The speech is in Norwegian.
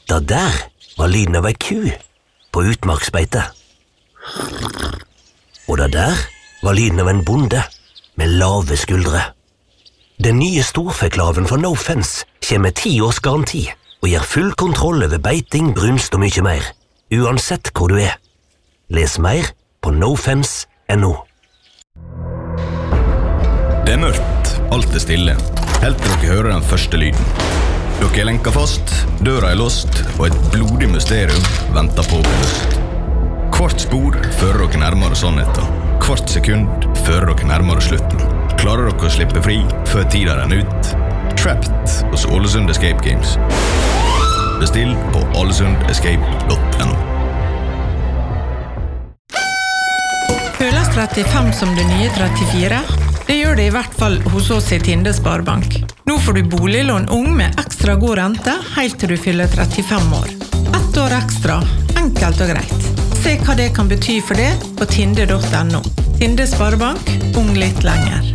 Da der var lyden av ei ku på utmarksbeite. Og da der var lyden av en bonde med lave skuldre. Den nye storfeklaven fra No Fence kommer med 10 års garanti og gir full kontroll over beiting, brunst og mye mer, uansett hvor du er. Les mer på nofence.no. Det mørkt, alt stille, helt til dere hører den første lyden. Dere lenka fast, døra låst, og et blodig mysterium venter på å bli løst. Hvert spor fører dere nærmere sannheten. Hvert sekund fører dere nærmere slutten. Klarer dere å slippe fri før tida renner ut? Trapped hos Ålesund Escape Games. Bestill på ålesundescape.no. Føles 35 som det nye 34? Det gjør det i hvert fall hos oss i Tinde Sparebank. Nå får du boliglån ung med ekstra god rente helt til du fyller 35 år. 1 år ekstra, enkelt og greit. Se hva det kan bety for det på tinde.no. Tinde Sparebank, ung litt lenger.